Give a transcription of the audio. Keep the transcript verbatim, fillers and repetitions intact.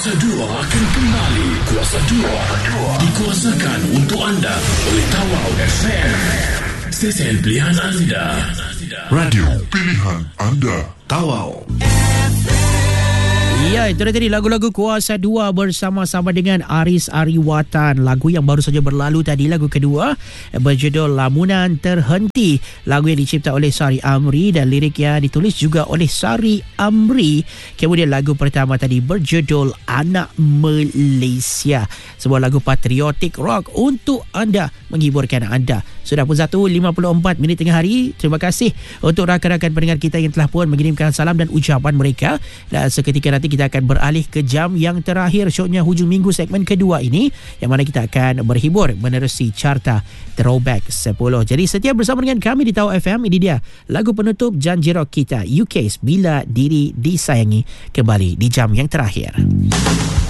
Kuasa dua akan kembali. Kuasa dua dikuasakan untuk anda oleh Tawau F M. Stesen pilihan anda. Radio pilihan anda. Tawau. Ya, itu tadi lagu-lagu Kuasa dua bersama-sama dengan Aris Ariwatan. Lagu yang baru saja berlalu tadi, lagu kedua berjudul Lamunan Terhenti. Lagu yang dicipta oleh Sari Amri dan lirik yang ditulis juga oleh Sari Amri. Kemudian lagu pertama tadi berjudul Anak Malaysia. Sebuah lagu patriotik rock untuk anda, menghiburkan anda. Sudah pun satu lima puluh empat minit tengah hari. Terima kasih untuk rakan-rakan pendengar kita yang telah pun mengirimkan salam dan ucapan mereka. Dan seketika nanti kita akan beralih ke jam yang terakhir syoknya hujung minggu segmen kedua ini, yang mana kita akan berhibur menerusi carta Throwback sepuluh. Jadi setia bersama dengan kami di Tawau F M. Ini dia lagu penutup janji rock kita, U K Bila Diri Disayangi, kembali di jam yang terakhir.